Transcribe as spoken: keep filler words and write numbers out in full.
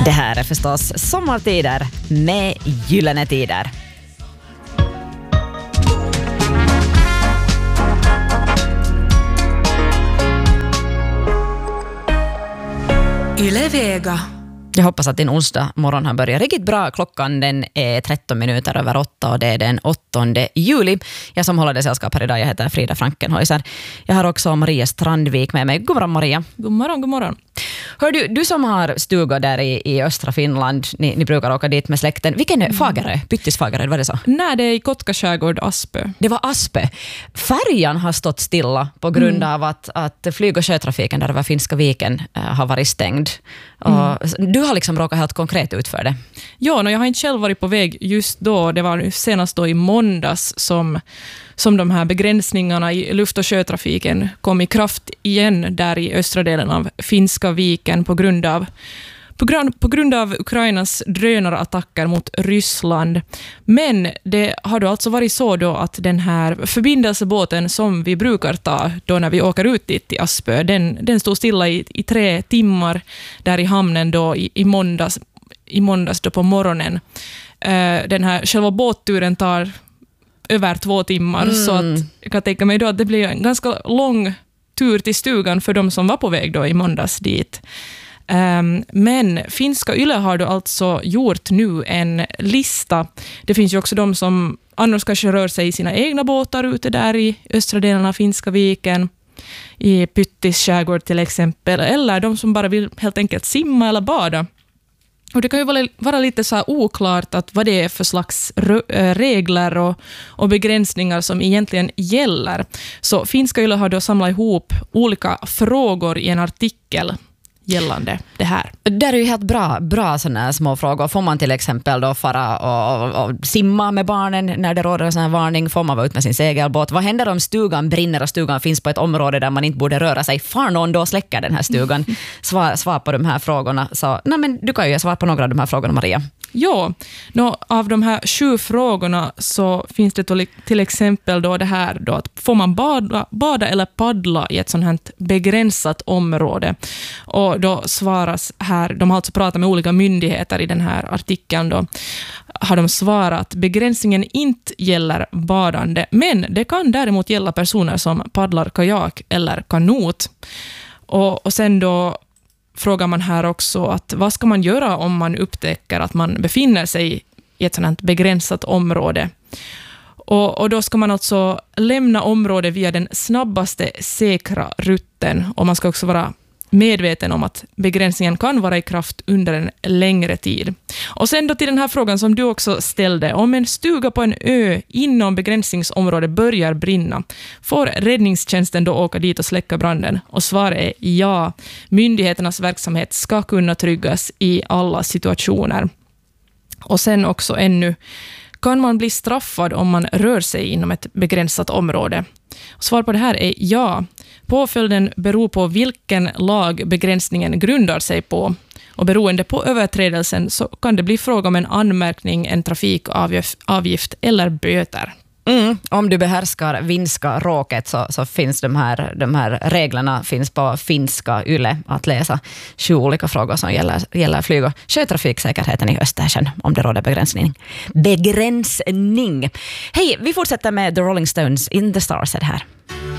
Det här är förstås Sommartider med Gyllene Tider. Yle Vega. Jag hoppas att din onsdag morgon har börjat riktigt bra. Klockan den är tretton minuter över åtta och det är den åttonde juli. Jag som håller det sällskap här idag, jag heter Frida Frankenhäuser. Jag har också Maria Strandvik med mig. God morgon Maria. God morgon, god morgon. Hör du, du som har stuga där i, i östra Finland, ni, ni brukar åka dit med släkten. Vilken är Fagerö? Pyttis Fagerö, var det så? Nej, det är i Kotka skärgård, Aspö. Det var Aspö. Färjan har stått stilla på grund mm. av att, att flyg- och sjötrafiken där över Finska viken äh, har varit stängd. Mm. Och du har liksom råkat helt konkret ut för det. Ja, no, jag har inte själv varit på väg just då. Det var senast då i måndags som, som de här begränsningarna i luft- och sjötrafiken kom i kraft igen där i östra delen av Finska viken på grund av På grund, på grund av Ukrainas drönarattacker mot Ryssland. Men det har då alltså varit så då att den här förbindelsebåten som vi brukar ta då när vi åker ut dit till Aspö, den, den stod stilla i, i tre timmar där i hamnen då i, i måndags, i måndags då på morgonen. Uh, den här själva båtturen tar över två timmar mm. så att jag kan tänka mig då att det blir en ganska lång tur till stugan för de som var på väg då i måndags dit. Um, men finska Yle har då alltså gjort nu en lista. Det finns ju också de som annars kanske rör sig i sina egna båtar ute där i östra delen av Finska viken, i Pyttis skärgård till exempel, eller de som bara vill helt enkelt simma eller bada. Och det kan ju vara, vara lite så här oklart att vad det är för slags regler och, och begränsningar som egentligen gäller. Så finska Yle har då samlat ihop olika frågor i en artikel gällande det här. Det är ju helt bra, bra sådana små frågor. Får man till exempel då fara och, och, och simma med barnen när det råder en sån här varning? Får man vara ut med sin segelbåt? Vad händer om stugan brinner och stugan finns på ett område där man inte borde röra sig? Far någon då släcker den här stugan? Svar, svar på de här frågorna. Så, nej men du kan ju svara på några av de här frågorna, Maria. Ja, no, av de här sju frågorna så finns det till exempel då det här då att får man bada, bada eller paddla i ett sånt här begränsat område? Och då svaras här, de har alltså pratat med olika myndigheter i den här artikeln då, har de svarat att begränsningen inte gäller badande, men det kan däremot gälla personer som paddlar kajak eller kanot. Och, och sen då frågar man här också att vad ska man göra om man upptäcker att man befinner sig i ett sådant begränsat område. Och, och då ska man alltså lämna området via den snabbaste säkra rutten, och man ska också vara medveten om att begränsningen kan vara i kraft under en längre tid. Och sen då till den här frågan som du också ställde, om en stuga på en ö inom begränsningsområdet börjar brinna, får räddningstjänsten då åka dit och släcka branden? Och svaret är ja, myndigheternas verksamhet ska kunna tryggas i alla situationer. Och sen också ännu, kan man bli straffad om man rör sig inom ett begränsat område? Och svar på det här är ja. Påföljden beror på vilken lag begränsningen grundar sig på. Och beroende på överträdelsen så kan det bli fråga om en anmärkning, en trafikavgift eller böter. Mm. Om du behärskar finska råket så, så finns de här, de här reglerna finns på finska Yle att läsa. Sju olika frågor som gäller, gäller flyg- och sjötrafiksäkerheten i Östersjön om det råder begränsning. Begränsning. Hej, vi fortsätter med The Rolling Stones In the Stars här.